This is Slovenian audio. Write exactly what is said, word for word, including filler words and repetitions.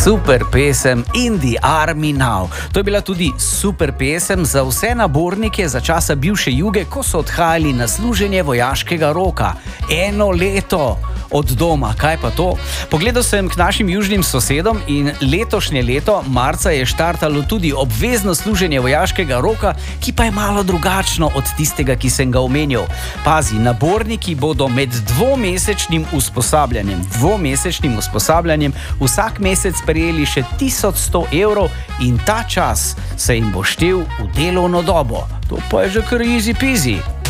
Super pesem In the Army Now. To je bila tudi super pesem za vse nabornike za časa bivše Juge, ko so odhajali na služenje vojaškega roka. Eno leto od doma, kaj pa to? Pogledal sem k našim južnim sosedom in letošnje leto, marca, je štartalo tudi obvezno služenje vojaškega roka, ki pa je malo drugačno od tistega, ki sem ga omenil. Pazi, naborniki bodo med dvomesečnim usposabljanjem, dvomesečnim usposabljanjem vsak mesec prejeli še tisoč sto evrov in ta čas se jim bo štel v delovno dobo. To pa je že kar easy peasy.